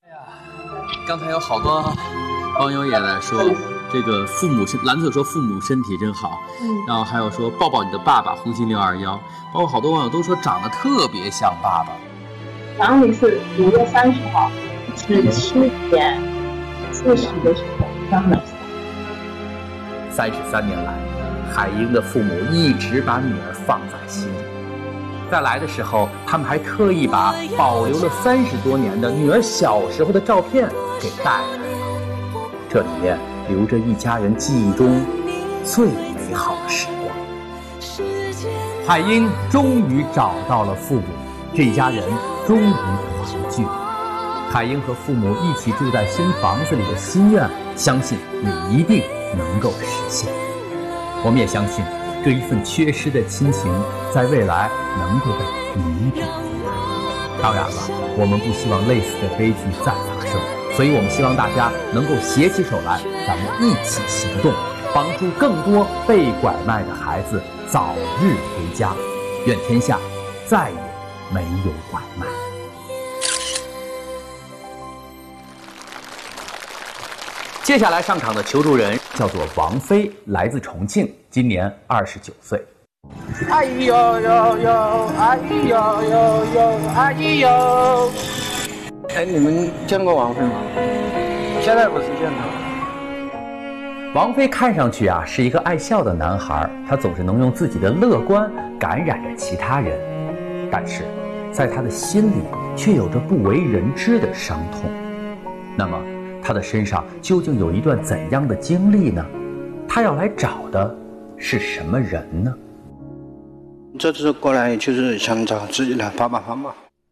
刚才有好多网友也来说，这个父母蓝色说父母身体真好，然后还有说抱抱你的爸爸红心621，包括好多网友都说长得特别像爸爸。 阳历是5月30号，是7点40的时候刚来。 33年来，海英的父母一直把女儿放在心里。在来的时候，他们还特意把保留了30多年的女儿小时候的照片给带来，这里面留着一家人记忆中最美好的时光。海英终于找到了父母，这一家人终于团聚。海英和父母一起住在新房子里的心愿，相信也一定能够实现。我们也相信这一份缺失的亲情在未来能够被弥补。当然了，我们不希望类似的悲剧再发生，所以我们希望大家能够携起手来，咱们一起行动，帮助更多被拐卖的孩子早日回家。愿天下再也没有拐卖。接下来上场的求助人叫做王飞，来自重庆，今年29岁。 哎呦呦呦，哎呦呦呦，哎呦！哎，你们见过王飞吗？现在不是见他。 王飞看上去是一个爱笑的男孩，他总是能用自己的乐观感染着其他人，但是在他的心里却有着不为人知的伤痛。那么他的身上究竟有一段怎样的经历呢？他要来找的是什么人呢？ 这次过来就是想找自己的爸爸妈妈。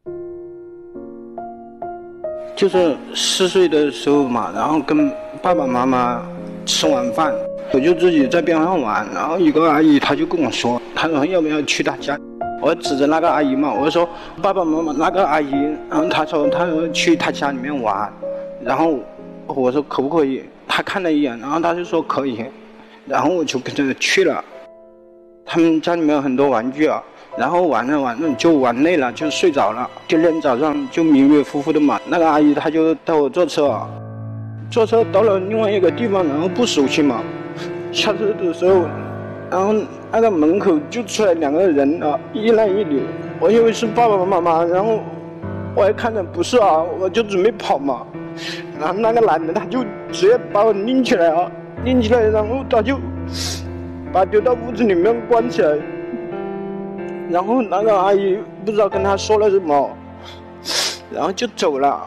就是4岁的时候嘛，然后跟爸爸妈妈吃完饭，我就自己在边上玩，然后一个阿姨她就跟我说，她说要不要去她家？我指着那个阿姨嘛，我说爸爸妈妈那个阿姨，然后她说去她家里面玩，然后我说可不可以？她看了一眼，然后她就说可以，然后我就跟着去了。他们家里面有很多玩具然后玩着就玩累了，就睡着了。第二天早上就迷迷糊糊的嘛，那个阿姨她就带我坐车到了另外一个地方，然后不熟悉嘛，下车的时候，然后那个门口就出来2个人一男一女，我以为是爸爸妈妈，然后我一看着不是我就准备跑嘛，然后那个男的他就直接把我拎起来，然后他就把我丢到屋子里面关起来，然后那个阿姨不知道跟他说了什么，然后就走了。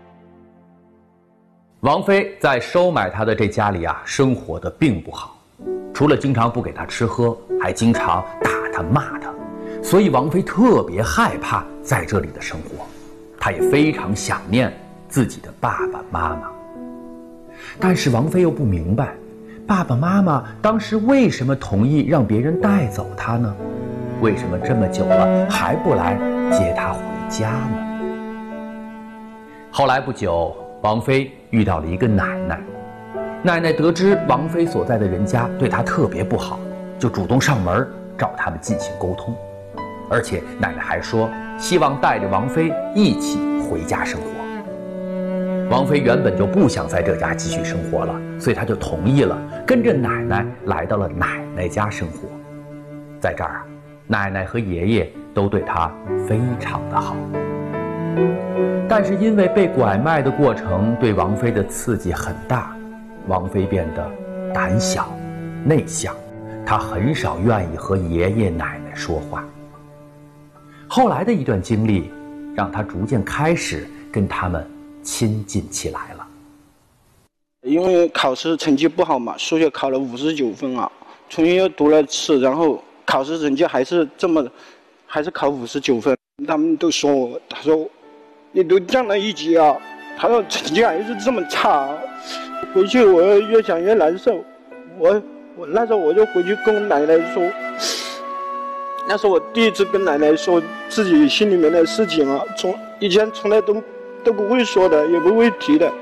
王飞在收买他的这家里生活的并不好，除了经常不给他吃喝，还经常打他骂他，所以王飞特别害怕在这里的生活，他也非常想念自己的爸爸妈妈。但是王飞又不明白，爸爸妈妈当时为什么同意让别人带走他呢？为什么这么久了还不来接他回家呢？后来不久，王飞遇到了一个奶奶，奶奶得知王飞所在的人家对他特别不好，就主动上门找他们进行沟通，而且奶奶还说希望带着王飞一起回家生活。王飞原本就不想在这家继续生活了，所以他就同意了，跟着奶奶来到了奶奶家生活。在这儿奶奶和爷爷都对他非常的好。但是因为被拐卖的过程对王飞的刺激很大，王飞变得胆小内向，他很少愿意和爷爷奶奶说话。后来的一段经历让他逐渐开始跟他们亲近起来了。 因为考试成绩不好嘛，数学考了59分重新又读了次，然后考试成绩还是考59分。他们都说我，他说你都降了1级他说成绩还是这么差回去我越想越难受。我那时候我就回去跟我奶奶说，那是我第一次跟奶奶说自己心里面的事情以前从来都不会说的，也不会提的。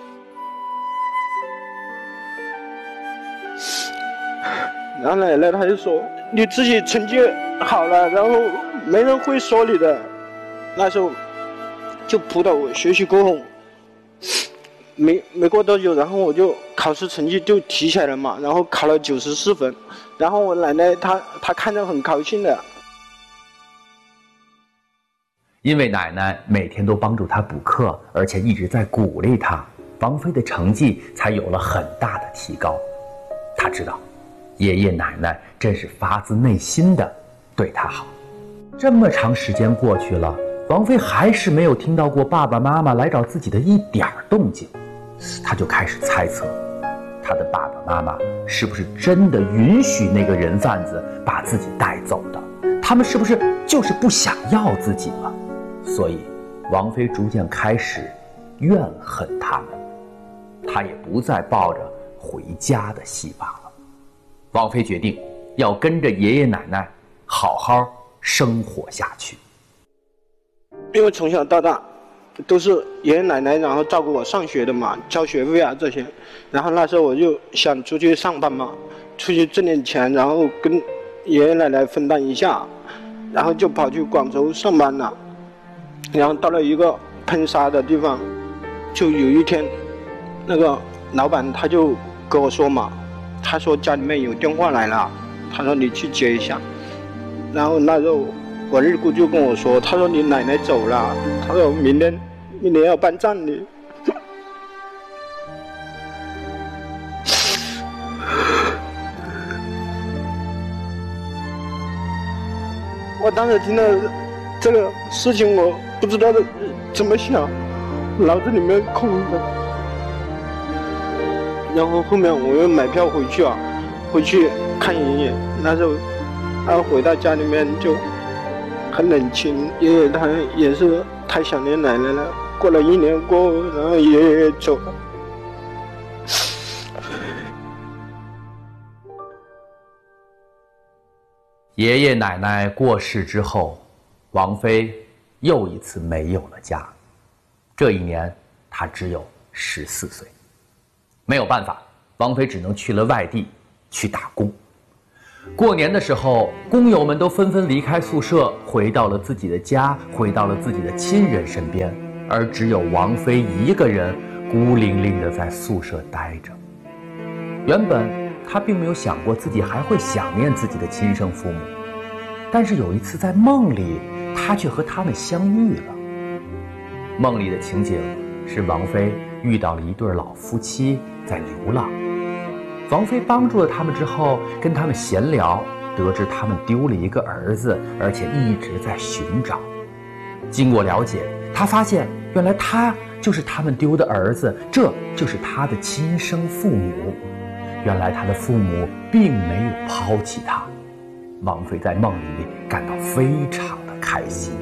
然后奶奶她就说你自己成绩好了，然后没人会说你的。那时候就辅导我学习过后， 没过多久，然后我就考试成绩就提起来了嘛，然后考了94分，然后我奶奶她看着很高兴的。 因为奶奶每天都帮助她补课，而且一直在鼓励她，王菲的成绩才有了很大的提高。她知道，爷爷奶奶真是发自内心的对她好。这么长时间过去了，王菲还是没有听到过爸爸妈妈来找自己的一点动静。她就开始猜测，她的爸爸妈妈是不是真的允许那个人贩子把自己带走的？他们是不是就是不想要自己了？所以王菲逐渐开始怨恨他们，她也不再抱着回家的希望了。王菲决定要跟着爷爷奶奶好好生活下去。 因为从小到大都是爷爷奶奶然后照顾我上学的嘛，交学费啊这些，然后那时候我就想出去上班嘛，出去挣点钱，然后跟爷爷奶奶分担一下，然后就跑去广州上班了。然后到了一个喷砂的地方，就有一天那个老板他就跟我说嘛，他说家里面有电话来了，他说你去接一下。然后那时候我二姑就跟我说，他说你奶奶走了，他说明年要办葬礼。我当时听到这个事情，我不知道怎么想，脑子里面空的。然后后面我又买票回去啊，回去看爷爷。那时候他回到家里面就很冷清，爷爷他也是太想念奶奶了。过了1年过后，然后爷爷也走了。 爷爷奶奶过世之后，王菲又一次没有了家。这一年她只有14岁。没有办法，王菲只能去了外地去打工。过年的时候，工友们都纷纷离开宿舍，回到了自己的家，回到了自己的亲人身边，而只有王菲一个人孤零零地在宿舍待着。原本她并没有想过自己还会想念自己的亲生父母，但是有一次在梦里，她却和他们相遇了。梦里的情景是王菲遇到了一对老夫妻在流浪，王菲帮助了他们之后，跟他们闲聊，得知他们丢了一个儿子，而且一直在寻找。经过了解，她发现原来他就是他们丢的儿子，这就是他的亲生父母。原来他的父母并没有抛弃他。王菲在梦里感到非常的开心。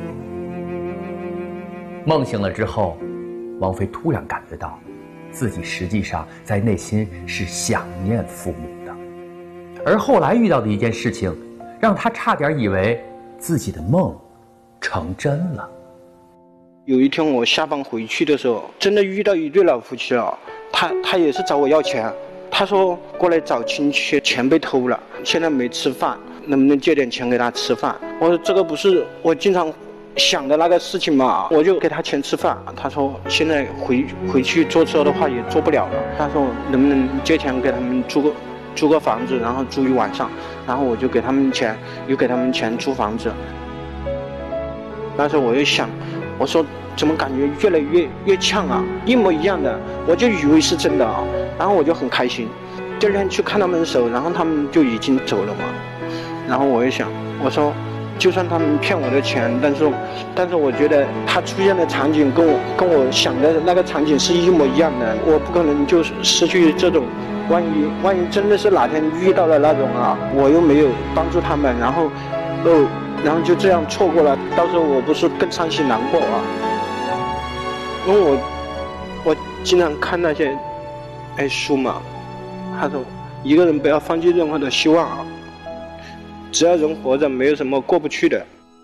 梦醒了之后，王菲突然感觉到自己实际上在内心是想念父母的。而后来遇到的一件事情，让她差点以为自己的梦成真了。 有一天我下班回去的时候，真的遇到一对老夫妻了，他也是找我要钱。他说过来找亲戚，钱被偷了，现在没吃饭，能不能借点钱给他吃饭？我说这个不是我经常想的那个事情嘛，我就给他钱吃饭。他说现在回去坐车的话也坐不了了。他说能不能借钱给他们租个房子，然后租1晚上，然后我就给他们钱，又给他们钱租房子。那时候我就想，我说怎么感觉越来越像啊，一模一样的，我就以为是真的啊，然后我就很开心。第二天去看他们的时候，然后他们就已经走了嘛。然后我就想，我说就算他们骗我的钱，但是我觉得他出现的场景跟我想的那个场景是一模一样的，我不可能就失去这种，万一真的是哪天遇到了那种啊，我又没有帮助他们，然后就这样错过了，到时候我不是更伤心难过啊？因为我经常看那些书嘛，他说一个人不要放弃任何的希望啊，只要人活着，没有什么过不去的。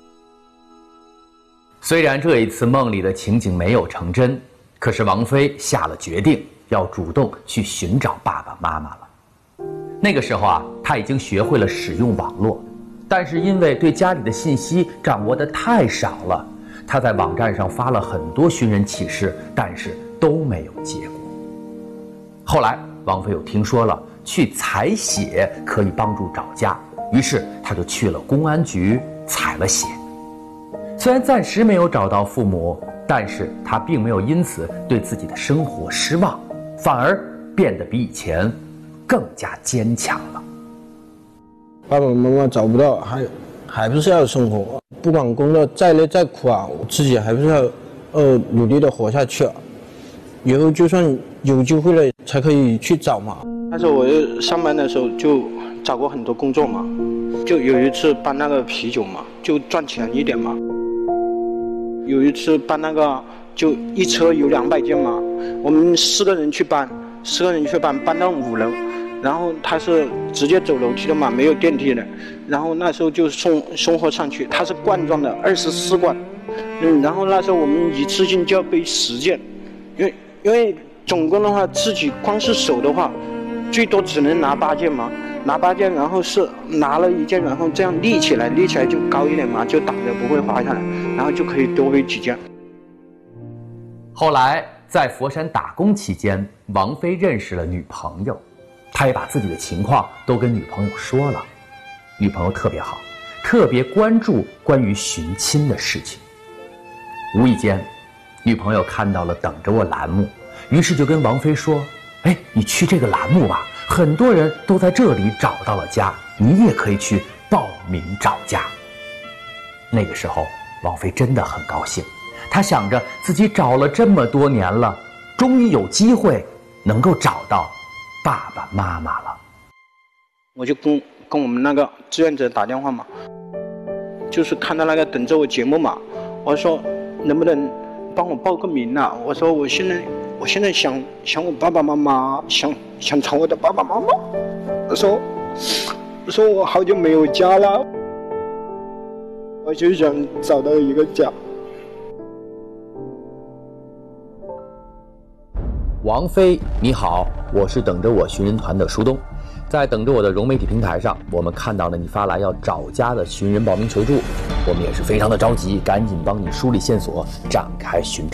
虽然这一次梦里的情景没有成真，可是王菲下了决定，要主动去寻找爸爸妈妈了。那个时候啊，她已经学会了使用网络，但是因为对家里的信息掌握得太少了，她在网站上发了很多寻人启事，但是都没有结果。后来王菲又听说了去采血可以帮助找家，于是她就去了公安局采了血。虽然暂时没有找到父母，但是她并没有因此对自己的生活失望，反而变得比以前更加坚强了。 爸爸妈妈找不到，还不是要生活，不管工作再累再苦啊，我自己还不是要努力的活下去啊。以后就算有机会了才可以去找嘛。但是我上班的时候就找过很多工作嘛，就有一次搬那个啤酒嘛，就赚钱一点嘛。有一次搬那个就一车有200件嘛，我们4个人去搬搬到5楼，然后他是直接走楼梯的嘛，没有电梯的，然后那时候就送货上去，它是罐装的24罐，然后那时候我们一次性就要背10件，因为总共的话自己光是手的话最多只能拿8件嘛，拿8件，然后是拿了1件，然后这样立起来就高一点嘛，就挡着不会滑下来，然后就可以多背几件。 后来在佛山打工期间，王菲认识了女朋友，她也把自己的情况都跟女朋友说了。女朋友特别好，特别关注关于寻亲的事情。无意间，女朋友看到了等着我栏目，于是就跟王菲说，你去这个栏目吧，很多人都在这里找到了家，你也可以去报名找家。那个时候王菲真的很高兴，她想着自己找了这么多年了，终于有机会能够找到爸爸妈妈了。 我就跟我们那个志愿者打电话嘛，就是看到那个等着我节目嘛，我说能不能帮我报个名啊？我说我现在想我爸爸妈妈，想找我的爸爸妈妈。我说我好久没有家了，我就想找到一个家。 王菲，你好，我是等着我寻人团的舒东。在等着我的融媒体平台上，我们看到了你发来要找家的寻人报名求助，我们也是非常的着急，赶紧帮你梳理线索，展开寻找。